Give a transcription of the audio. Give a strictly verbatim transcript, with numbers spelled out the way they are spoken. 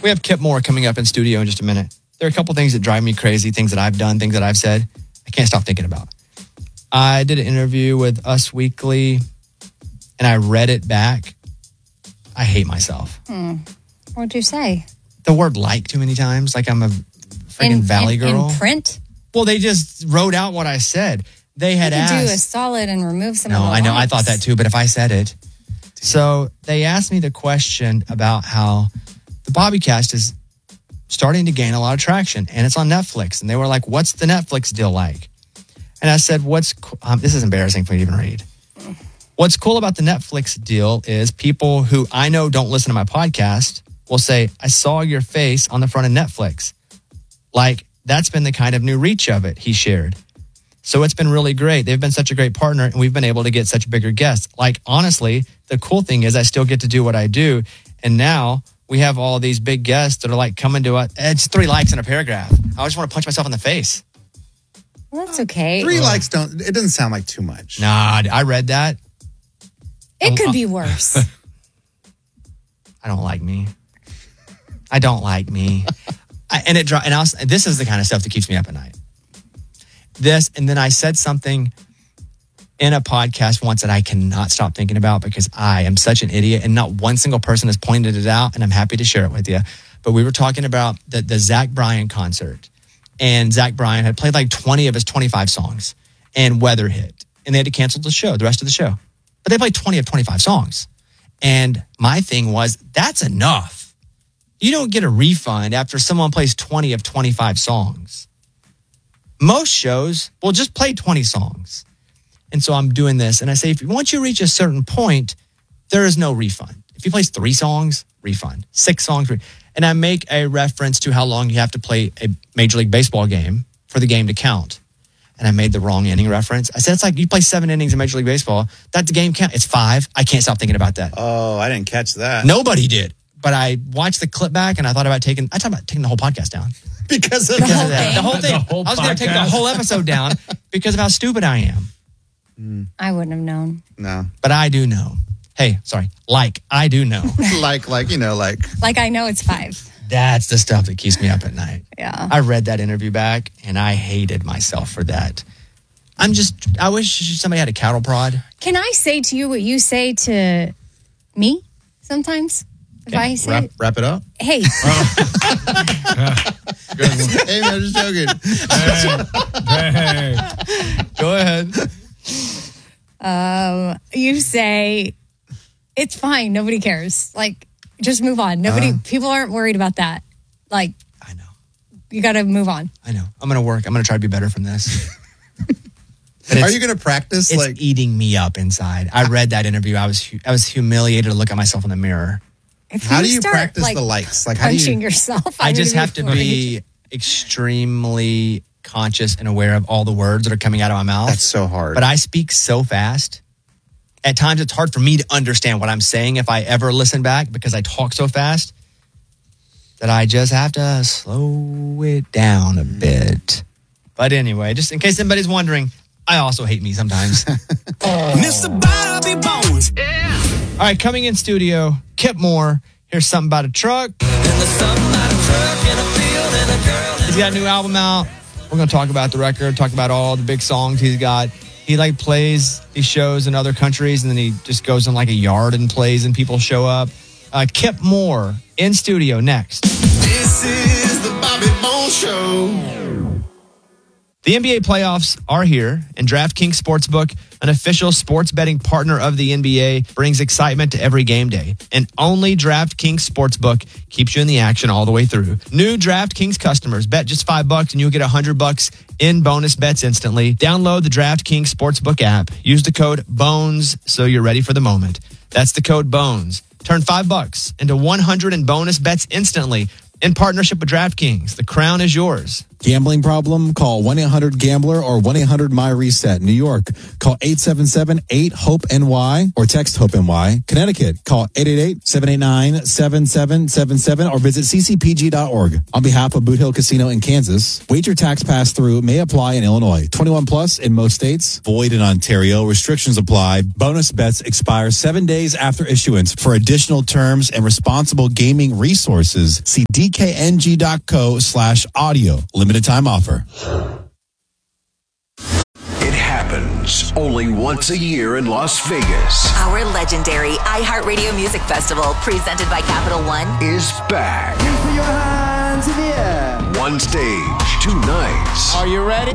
We have Kip Moore coming up in studio in just a minute. There are a couple things that drive me crazy, things that I've done, things that I've said. I can't stop thinking about. I did an interview with Us Weekly, and I read it back. I hate myself. Hmm. What'd you say? The word like too many times, like I'm a freaking in, Valley in, girl. In print? Well, they just wrote out what I said. They had you could asked. do a solid and remove some no, of the I know. likes. I thought that too, but if I said it. So they asked me the question about how the Bobbycast is starting to gain a lot of traction, and it's on Netflix. And they were like, what's the Netflix deal like? And I said, what's, co- um, this is embarrassing for me to even read. What's cool about the Netflix deal is people who I know don't listen to my podcast will say, I saw your face on the front of Netflix. Like, that's been the kind of new reach of it, he shared. So it's been really great. They've been such a great partner, and we've been able to get such bigger guests. Like, honestly, the cool thing is I still get to do what I do. And now we have all these big guests that are like coming to us. It's three likes in a paragraph. I just want to punch myself in the face. Well, that's okay. Three uh, likes don't, it doesn't sound like too much. Nah, I read that. It could be worse. I don't like me. I don't like me. I, and it and I was, this is the kind of stuff that keeps me up at night. This, and then I said something in a podcast once that I cannot stop thinking about because I am such an idiot and not one single person has pointed it out, and I'm happy to share it with you. But we were talking about the, the Zach Bryan concert, and Zach Bryan had played like twenty of his twenty-five songs, and weather hit, and they had to cancel the show, the rest of the show. But they played twenty of twenty-five songs. And my thing was, that's enough. You don't get a refund after someone plays twenty of twenty-five songs. Most shows will just play twenty songs. And so I'm doing this, and I say, if once you reach a certain point, there is no refund. If he plays three songs, refund. Six songs, refund. And I make a reference to how long you have to play a Major League Baseball game for the game to count. And I made the wrong inning reference. I said, it's like you play seven innings in Major League Baseball. That the game count. It's five. I can't stop thinking about that. Oh, I didn't catch that. Nobody did. But I watched the clip back, and I thought about taking, I thought about taking the whole podcast down. Because of, the because whole of that. thing? The whole thing. The whole I was going to take the podcast? whole episode down because of how stupid I am. Mm, I wouldn't have known. no. But I do know. Hey, sorry. Like, I do know. like, like, you know, like. Like, I know it's five. That's the stuff that keeps me up at night. Yeah. I read that interview back, and I hated myself for that. I'm just, I wish somebody had a cattle prod. Can I say to you what you say to me sometimes? If Okay. I say, Wrap, wrap it up. hey, Hey, man, I'm just joking. Hey, hey. Go ahead. um, you say, it's fine. Nobody cares. Like, just move on. Nobody, Uh-huh. people aren't worried about that. Like, I know. you got to move on. I know. I'm going to work. I'm going to try to be better from this. But Are it's- you going to practice? It's Like, eating me up inside. I read that interview. I was hu- I was humiliated to look at myself in the mirror. If how do you start, practice like, the likes? Like, how do punching you? yourself? I I'm just gonna have to worried. be extremely conscious and aware of all the words that are coming out of my mouth. That's so hard. But I speak so fast. At times, it's hard for me to understand what I'm saying if I ever listen back because I talk so fast that I just have to slow it down a bit. But anyway, just in case anybody's wondering, I also hate me sometimes. Mister Bobby Bones. All right, coming in studio, Kip Moore. Here's something about a truck. He's got a new album out. We're going to talk about the record, talk about all the big songs he's got. He like plays these shows in other countries, and then he just goes in like a yard and plays, and people show up. Uh, Kip Moore in studio next. This is the Bobby Bones Show. The N B A playoffs are here, and DraftKings Sportsbook, an official sports betting partner of the N B A, brings excitement to every game day. And only DraftKings Sportsbook keeps you in the action all the way through. New DraftKings customers bet just five bucks, and you'll get a hundred bucks in bonus bets instantly. Download the DraftKings Sportsbook app. Use the code BONES so you're ready for the moment. That's the code BONES. Turn five bucks into one hundred in bonus bets instantly. In partnership with DraftKings, the crown is yours. Gambling problem? Call one eight hundred gambler or one eight hundred my reset. New York, call eight seven seven eight hope N Y or text HOPE-NY. Connecticut, call eight eight eight seven eight nine seven seven seven seven or visit c c p g dot org. On behalf of Boot Hill Casino in Kansas, wager tax pass-through may apply in Illinois. twenty-one plus in most states. Void in Ontario. Restrictions apply. Bonus bets expire seven days after issuance. For additional terms and responsible gaming resources, see d k n g dot co slash audio. Limited time offer. It happens only once a year in Las Vegas. Our legendary iHeartRadio Music Festival, presented by Capital One, Is back. Put your hands in the air. One stage, two nights. Are you ready?